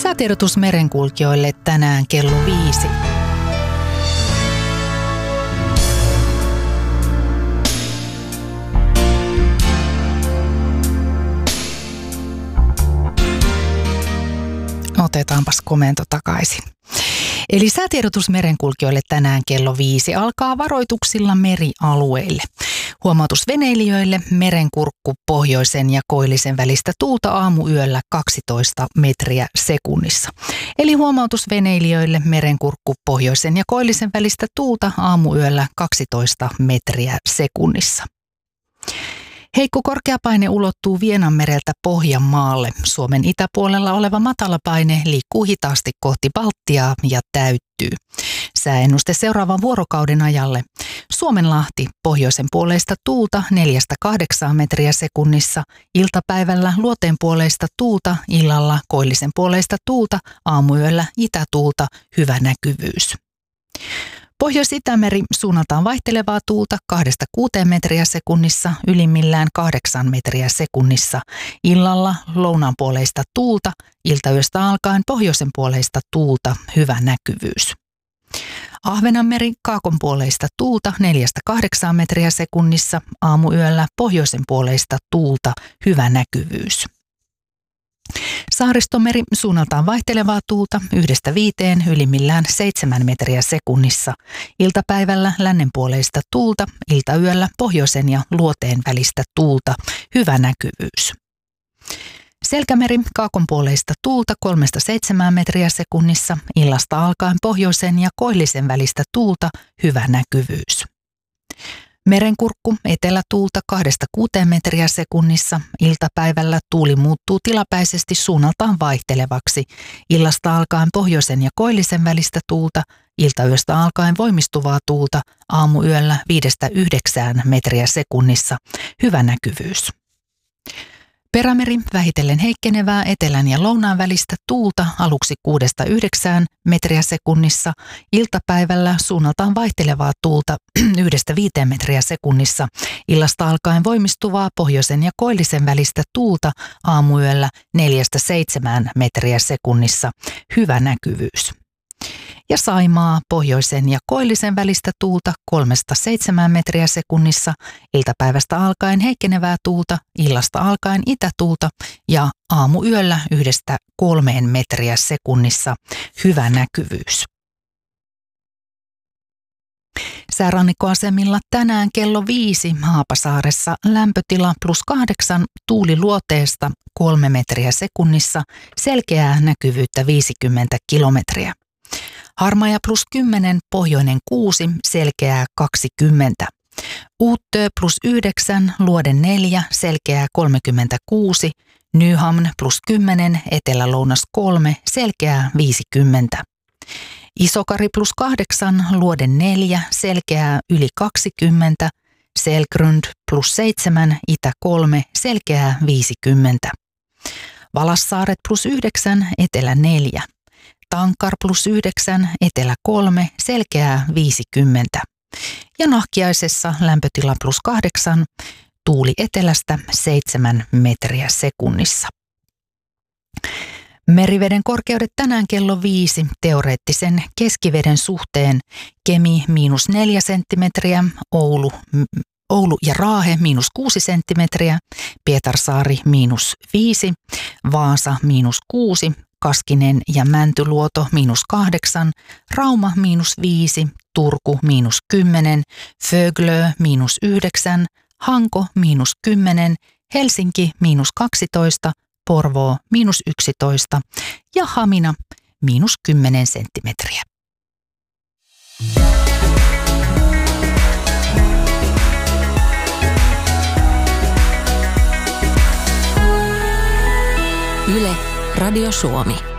Säätiedotus merenkulkijoille tänään kello 5. Otetaanpas komento takaisin. Eli säätiedotus merenkulkijoille tänään kello 5 alkaa varoituksilla merialueille. Huomautus veneilijöille: merenkurkku pohjoisen ja koillisen välistä tuulta aamuyöllä 12 metriä sekunnissa. Eli huomautus veneilijöille: merenkurkku pohjoisen ja koillisen välistä tuulta aamuyöllä 12 metriä sekunnissa. Heikko korkeapaine ulottuu Vienanmereltä Pohjanmaalle. Suomen itäpuolella oleva matalapaine liikkuu hitaasti kohti Baltiaa ja täyttyy. Sääennuste seuraavan vuorokauden ajalle: Suomenlahti pohjoisen puoleista tuulta 4-8 metriä sekunnissa, iltapäivällä luoteen puoleista tuulta, illalla koillisen puoleista tuulta, aamuyöllä itätuulta, hyvä näkyvyys. Pohjois-Itämeri suunnaltaan vaihtelevaa tuulta 2-6 metriä sekunnissa, ylimmillään 8 metriä sekunnissa. Illalla lounaanpuoleista tuulta, iltayöstä alkaen pohjoisen puoleista tuulta, hyvä näkyvyys. Ahvenanmeri kaakonpuoleista tuulta 4-8 metriä sekunnissa, aamuyöllä pohjoisen puoleista tuulta, hyvä näkyvyys. Saaristomeri suunnaltaan vaihtelevaa tuulta 1-5, ylimmillään 7 metriä sekunnissa. Iltapäivällä lännenpuoleista tuulta, iltayöllä pohjoisen ja luoteen välistä tuulta, hyvä näkyvyys. Selkämeri kaakonpuoleista tuulta 3-7 metriä sekunnissa, illasta alkaen pohjoisen ja koillisen välistä tuulta, hyvä näkyvyys. Merenkurkku etelätuulta 2-6 metriä sekunnissa, iltapäivällä tuuli muuttuu tilapäisesti suunnaltaan vaihtelevaksi, illasta alkaen pohjoisen ja koillisen välistä tuulta, iltayöstä alkaen voimistuvaa tuulta, aamuyöllä 5-9 metriä sekunnissa, hyvä näkyvyys. Perämeri vähitellen heikkenevää etelän ja lounaan välistä tuulta aluksi 6-9 metriä sekunnissa, iltapäivällä suunnaltaan vaihtelevaa tuulta 1-5 metriä sekunnissa, illasta alkaen voimistuvaa pohjoisen ja koillisen välistä tuulta, aamuyöllä 4-7 metriä sekunnissa, hyvä näkyvyys. Ja Saimaa pohjoisen ja koillisen välistä tuulta 3-7 metriä sekunnissa, iltapäivästä alkaen heikkenevää tuulta, illasta alkaen itätuulta ja aamuyöllä 1-3 metriä sekunnissa, hyvä näkyvyys. Säärannikkoasemilla tänään kello 5 Haapasaaressa lämpötila +8, tuuli luoteesta 3 metriä sekunnissa, selkeää näkyvyyttä 50 kilometriä. Harmaja +10, pohjoinen 6, selkeää 20. Uuttö +9, luode 4, selkeää 36. Nyhamn +10, etelä-lounas 3, selkeää 50. Isokari +8, luode 4, selkeää yli 20. Selgrund +7, itä 3, selkeää 50. Valassaaret +9, etelä 4. Tankar +9, etelä 3, selkeää 50. Ja Nahkiaisessa lämpötila +8, tuuli etelästä 7 metriä sekunnissa. Meriveden korkeudet tänään kello 5 teoreettisen keskiveden suhteen: Kemi -4 senttimetriä, Oulu ja Raahe -6 senttimetriä, Pietarsaari -5, Vaasa -6, Kaskinen ja Mäntyluoto -8, Rauma -5, Turku -10, Föglö -9, Hanko -10, Helsinki -12, Porvoo -11 ja Hamina -10 senttimetriä. Yle, Radio Suomi.